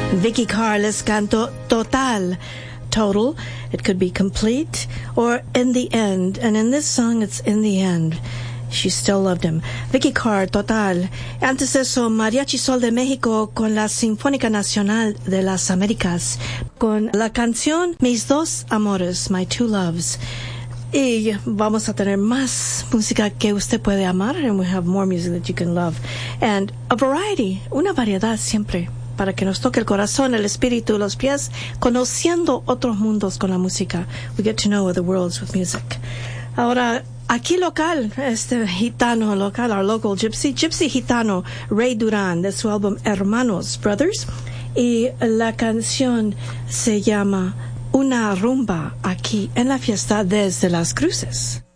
Vicky Carr les cantó Total. Total. It could be complete or in the end. And in this song, it's in the end. She still loved him. Vicky Carr, Total. Antes de eso, Mariachi Sol de México con la Sinfónica Nacional de las Américas, con la canción Mis Dos Amores, My Two Loves. Y vamos a tener más música que usted puede amar, and we have more music that you can love. And a variety, una variedad siempre, para que nos toque el corazón, el espíritu, los pies, conociendo otros mundos con la música. We get to know other worlds with music. Ahora, aquí local, gitano local, our local gypsy gitano, Ray Durán, de su álbum Hermanos, Brothers. Y la canción se llama Una rumba aquí en la fiesta desde Las Cruces.